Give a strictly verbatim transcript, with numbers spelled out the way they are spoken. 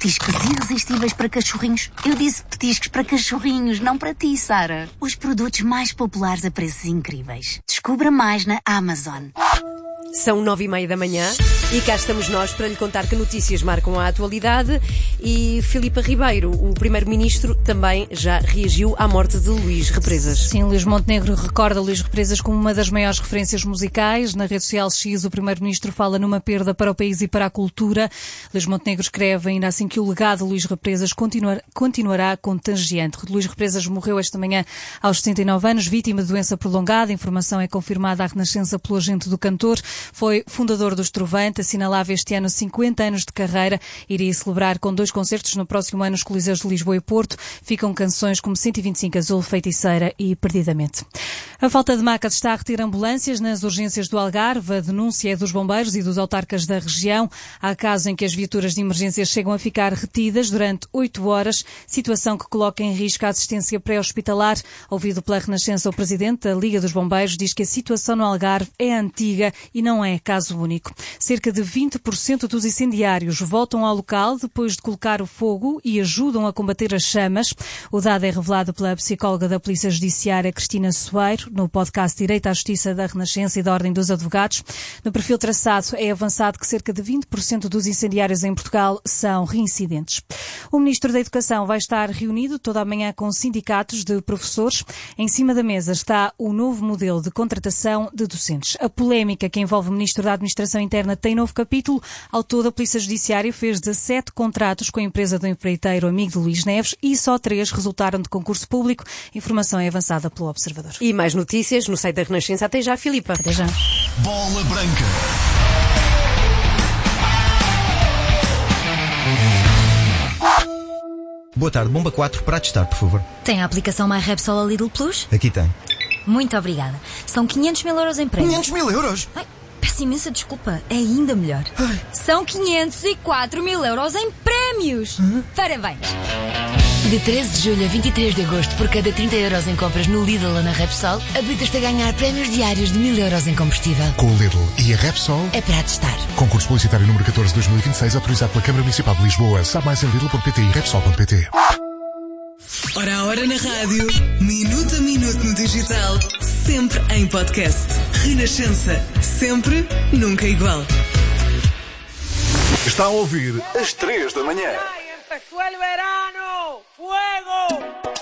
Petiscos irresistíveis para cachorrinhos. Eu disse petiscos para cachorrinhos, não para ti, Sara. Os produtos mais populares a preços incríveis. Descubra mais na Amazon. São nove e meia da manhã e cá estamos nós para lhe contar que notícias marcam a atualidade. E Filipa Ribeiro, o primeiro-ministro, também já reagiu à morte de Luís Represas. Sim, Luís Montenegro recorda Luís Represas como uma das maiores referências musicais. Na rede social X, o primeiro-ministro fala numa perda para o país e para a cultura. Luís Montenegro escreve ainda assim que o legado de Luís Represas continuar, continuará contagiante. Luís Represas morreu esta manhã aos setenta e nove anos, vítima de doença prolongada. A informação é confirmada à Renascença pelo agente do cantor. Foi fundador dos Trovante, assinalava este ano cinquenta anos de carreira. Iria celebrar com dois concertos no próximo ano nos Coliseus de Lisboa e Porto. Ficam canções como cento e vinte e cinco Azul, Feiticeira e Perdidamente. A falta de macas está a reter ambulâncias nas urgências do Algarve. A denúncia é dos bombeiros e dos autarcas da região. Há casos em que as viaturas de emergência chegam a ficar retidas durante oito horas, situação que coloca em risco a assistência pré-hospitalar. Ouvido pela Renascença, o presidente da Liga dos Bombeiros diz que a situação no Algarve é antiga e não é caso único. Cerca de vinte por cento dos incendiários voltam ao local depois de colocar o fogo e ajudam a combater as chamas. O dado é revelado pela psicóloga da Polícia Judiciária, Cristina Soeiro, no podcast Direito à Justiça da Renascença e da Ordem dos Advogados. No perfil traçado é avançado que cerca de vinte por cento dos incendiários em Portugal são reincidentes. O Ministro da Educação vai estar reunido toda a manhã com sindicatos de professores. Em cima da mesa está o novo modelo de contratação de docentes. A polémica que envolve o Ministro da Administração Interna tem novo capítulo. Ao todo, a Polícia Judiciária fez dezassete contratos com a empresa do empreiteiro amigo de Luís Neves e só três resultaram de concurso público. Informação é avançada pelo Observador. E mais notícias no site da Renascença. Até já, Filipa. Até já. Bola Branca. Boa tarde, Bomba quatro para testar, por favor. Tem a aplicação MyRepsol a Lidl Plus? Aqui tem. Muito obrigada. São quinhentos mil euros em prémios. quinhentos mil euros? Ai, peço imensa desculpa. É ainda melhor. Ai. São quinhentos e quatro mil euros em prémios. Uhum. Parabéns. De treze de julho a vinte e três de agosto, por cada trinta euros em compras no Lidl ou na Repsol, habilitas-te a ganhar prémios diários de mil euros em combustível. Com o Lidl e a Repsol é para testar. Concurso publicitário número catorze de dois mil e vinte e seis, autorizado pela Câmara Municipal de Lisboa. Sabe mais em lidl ponto pt e repsol ponto pt. Hora a hora na rádio, minuto a minuto no digital, sempre em podcast. Renascença, sempre, nunca igual. Está a ouvir às três da manhã.